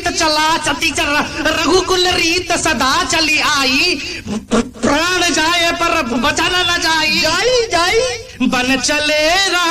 रीत चला सती रघुकुल रीत सदा चली आई, प्राण जाए पर बचाना न जाई, जाई जाई बन चले